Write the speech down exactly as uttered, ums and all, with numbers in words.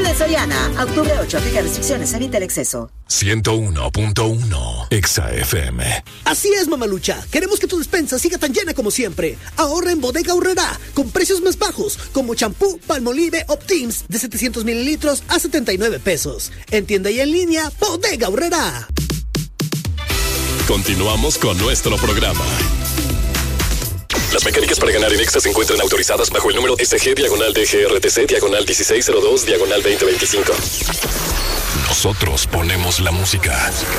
de Soriana. A octubre ocho, aplica restricciones, evita el exceso. ciento uno punto uno Exa F M. Así es, mamalucha. Queremos que tu despensa siga tan llena como siempre. Ahorra en Bodega Aurrerá con precios más bajos, como champú Palmolive Optims de setecientos mililitros a setenta y nueve pesos. En tienda y en línea, Bodega Aurrerá. Continuamos con nuestro programa. Las mecánicas para ganar en Exa se encuentran autorizadas bajo el número S G diagonal D G R T C diagonal dieciséis cero dos diagonal veinte veinticinco. Nosotros ponemos la música.